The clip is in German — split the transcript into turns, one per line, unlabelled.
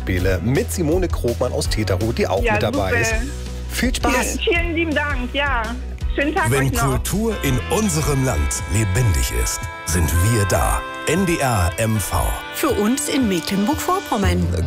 Hörspiele mit Simone Krogmann aus Teterow, die auch mit dabei ist. Viel Spaß!
Vielen lieben Dank, ja. Schönen Tag
Wenn
euch noch.
Kultur in unserem Land lebendig ist, sind wir da. NDR MV.
Für uns in Mecklenburg-Vorpommern.